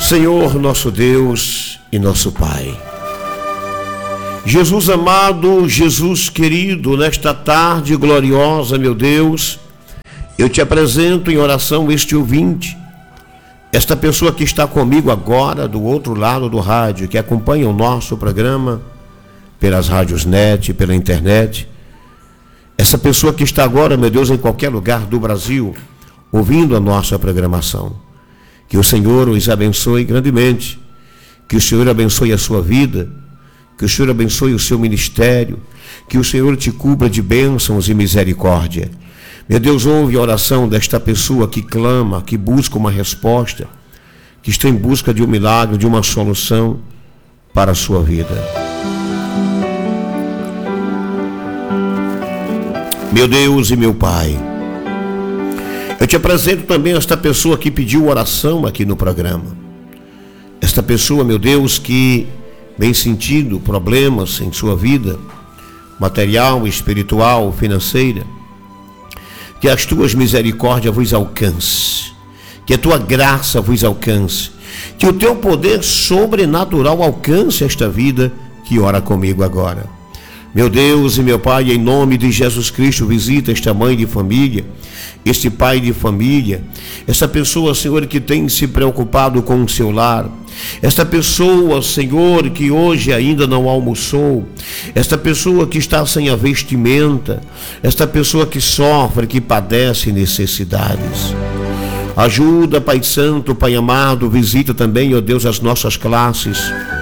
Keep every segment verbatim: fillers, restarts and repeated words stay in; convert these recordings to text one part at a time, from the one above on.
Senhor, nosso Deus e nosso Pai, Jesus amado, Jesus querido, nesta tarde gloriosa, meu Deus, eu te apresento em oração este ouvinte, esta pessoa que está comigo agora, do outro lado do rádio, que acompanha o nosso programa, pelas rádios net, pela internet, essa pessoa que está agora, meu Deus, em qualquer lugar do Brasil, ouvindo a nossa programação. Que o Senhor os abençoe grandemente, que o Senhor abençoe a sua vida, que o Senhor abençoe o seu ministério, que o Senhor te cubra de bênçãos e misericórdia. Meu Deus, ouve a oração desta pessoa que clama, que busca uma resposta, que está em busca de um milagre, de uma solução para a sua vida. Meu Deus e meu Pai, eu te apresento também esta pessoa que pediu oração aqui no programa. Esta pessoa, meu Deus, que vem sentindo problemas em sua vida, material, espiritual, financeira. Que as tuas misericórdias vos alcance, que a tua graça vos alcance, que o teu poder sobrenatural alcance esta vida que ora comigo agora. Meu Deus e meu Pai, em nome de Jesus Cristo, visita esta mãe de família, este pai de família, essa pessoa, Senhor, que tem se preocupado com o seu lar, esta pessoa, Senhor, que hoje ainda não almoçou, esta pessoa que está sem a vestimenta, esta pessoa que sofre, que padece necessidades. Ajuda, Pai Santo, Pai amado, visita também, ó Deus, as nossas classes.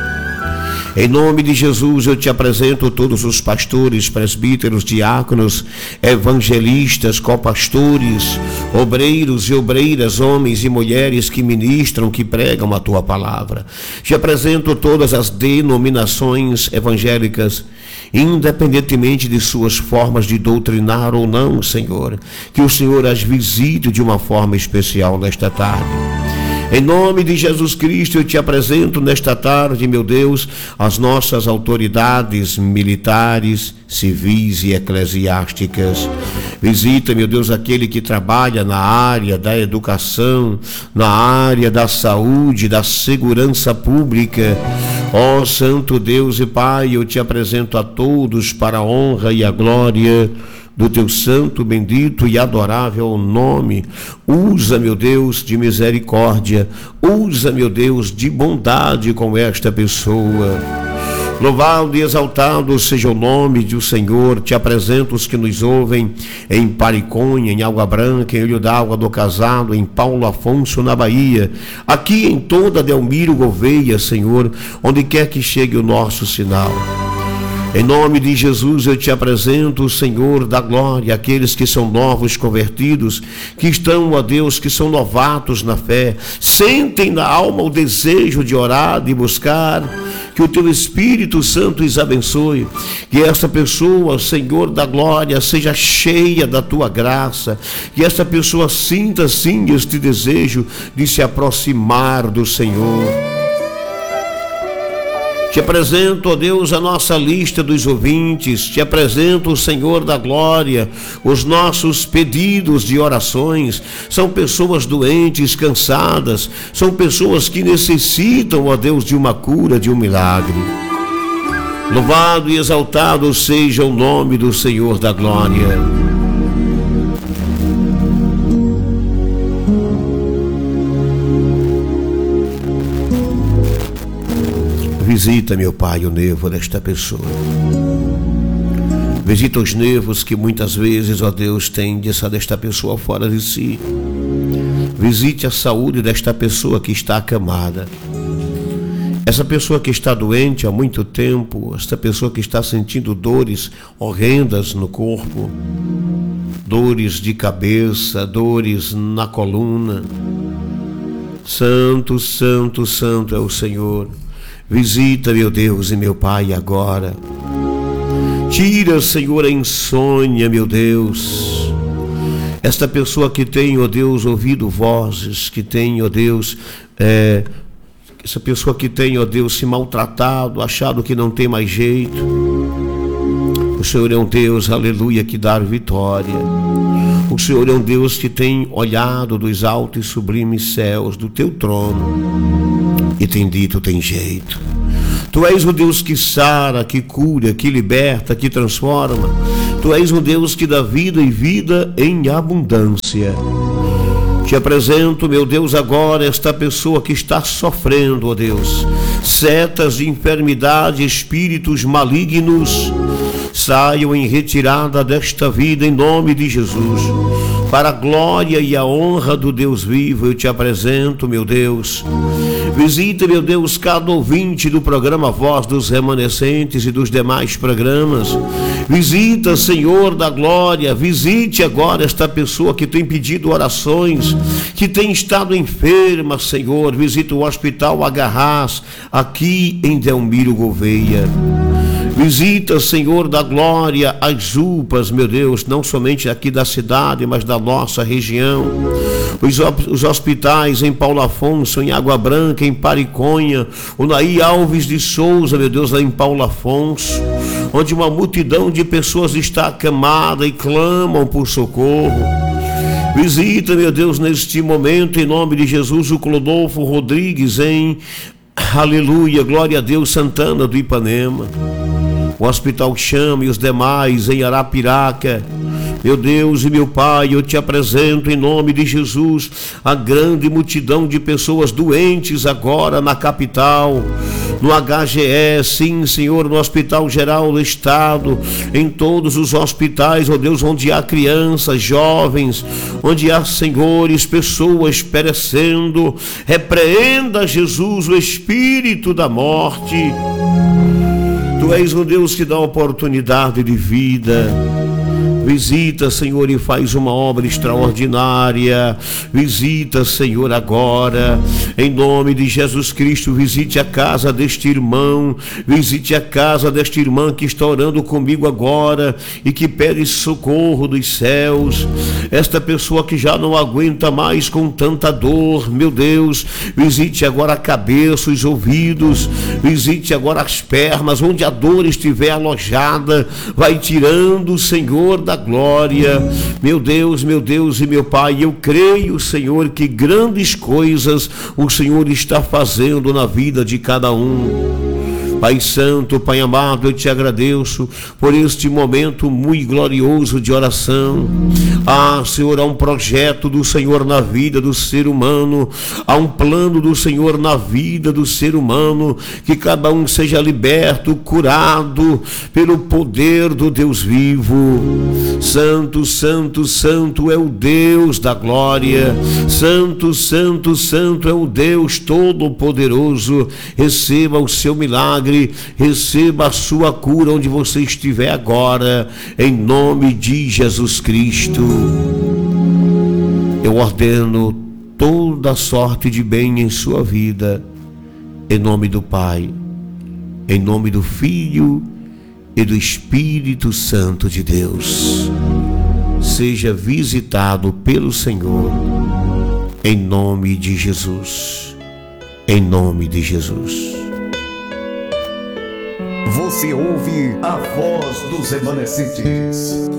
Em nome de Jesus, eu te apresento todos os pastores, presbíteros, diáconos, evangelistas, copastores, obreiros e obreiras, homens e mulheres que ministram, que pregam a tua palavra. Te apresento todas as denominações evangélicas, independentemente de suas formas de doutrinar ou não, Senhor. Que o Senhor as visite de uma forma especial nesta tarde. Em nome de Jesus Cristo, eu te apresento nesta tarde, meu Deus, as nossas autoridades militares, civis e eclesiásticas. Visita, meu Deus, aquele que trabalha na área da educação, na área da saúde, da segurança pública. Ó Santo Deus e Pai, eu te apresento a todos para a honra e a glória do teu santo, bendito e adorável nome. Usa, meu Deus, de misericórdia, usa, meu Deus, de bondade com esta pessoa. Louvado e exaltado seja o nome do Senhor. Te apresento os que nos ouvem em Pariconha, em Água Branca, em Olho d'Água do Casado, em Paulo Afonso, na Bahia, aqui em toda Delmiro Gouveia, Senhor, onde quer que chegue o nosso sinal. Em nome de Jesus, eu te apresento o Senhor da glória, aqueles que são novos convertidos, que estão, ó Deus, que são novatos na fé, sentem na alma o desejo de orar, de buscar, que o teu Espírito Santo os abençoe, que esta pessoa, Senhor da glória, seja cheia da tua graça, que esta pessoa sinta sim este desejo de se aproximar do Senhor. Te apresento, ó Deus, a nossa lista dos ouvintes, te apresento o Senhor da glória, os nossos pedidos de orações. São pessoas doentes, cansadas, são pessoas que necessitam, ó Deus, de uma cura, de um milagre. Louvado e exaltado seja o nome do Senhor da glória. Visita, meu Pai, o nervo desta pessoa. Visita os nervos que muitas vezes, ó Deus, tem deixado esta pessoa fora de si. Visite a saúde desta pessoa que está acamada. Essa pessoa que está doente há muito tempo, esta pessoa que está sentindo dores horrendas no corpo, dores de cabeça, dores na coluna. Santo, santo, santo é o Senhor. Visita, meu Deus e meu Pai, agora. Tira, Senhor, a insônia, meu Deus. Esta pessoa que tem, ó Deus, ouvido vozes, que tem, ó Deus, é, essa pessoa que tem, ó Deus, se maltratado, achado que não tem mais jeito. O Senhor é um Deus, aleluia, que dá vitória. O Senhor é um Deus que tem olhado dos altos e sublimes céus do teu trono. e tem dito: tem jeito. Tu és o Deus que sara, que cura, que liberta, que transforma. Tu és um Deus que dá vida e vida em abundância. Te apresento, meu Deus, agora esta pessoa que está sofrendo, ó Deus, setas de enfermidade, espíritos malignos, saiam em retirada desta vida em nome de Jesus. Para a glória e a honra do Deus vivo, eu te apresento, meu Deus. Visita, meu Deus, cada ouvinte do programa Voz dos Remanescentes e dos demais programas. Visita, Senhor da glória, visite agora esta pessoa que tem pedido orações, que tem estado enferma, Senhor. Visita o Hospital Agarrás, aqui em Delmiro Gouveia. Visita, Senhor da glória, as U P As, meu Deus, não somente aqui da cidade, mas da nossa região. Os, os hospitais em Paulo Afonso, em Água Branca, em Pariconha, o Naí Alves de Souza, meu Deus, lá em Paulo Afonso, onde uma multidão de pessoas está acamada e clamam por socorro. Visita, meu Deus, neste momento, em nome de Jesus, o Clodolfo Rodrigues, em, aleluia, glória a Deus, Santana do Ipanema. O Hospital Chama e os demais em Arapiraca. Meu Deus e meu Pai, eu te apresento em nome de Jesus a grande multidão de pessoas doentes agora na capital, no H G E, sim, Senhor, no Hospital Geral do Estado, em todos os hospitais, ó Deus, onde há crianças, jovens, onde há, senhores, pessoas perecendo. Repreenda, Jesus, o espírito da morte. Tu és um Deus que dá oportunidade de vida. Visita, Senhor, e faz uma obra extraordinária. Visita, Senhor, agora, em nome de Jesus Cristo. Visite a casa deste irmão, visite a casa desta irmã que está orando comigo agora e que pede socorro dos céus. Esta pessoa que já não aguenta mais com tanta dor, meu Deus, visite agora a cabeça, os ouvidos, visite agora as pernas, onde a dor estiver alojada, vai tirando, Senhor, da glória. Meu Deus, meu Deus e meu Pai, eu creio, Senhor, que grandes coisas o Senhor está fazendo na vida de cada um. Pai Santo, Pai amado, eu te agradeço por este momento muito glorioso de oração. Ah, Senhor, há um projeto do Senhor na vida do ser humano, há um plano do Senhor na vida do ser humano, que cada um seja liberto, curado pelo poder do Deus vivo. Santo, Santo, Santo é o Deus da glória. Santo, Santo, Santo é o Deus Todo-Poderoso. Receba o seu milagre, receba a sua cura onde você estiver agora, em nome de Jesus Cristo. Eu ordeno toda sorte de bem em sua vida, em nome do Pai, em nome do Filho e do Espírito Santo de Deus. Seja visitado pelo Senhor, em nome de Jesus, em nome de Jesus. Você ouve a Voz dos Remanescentes.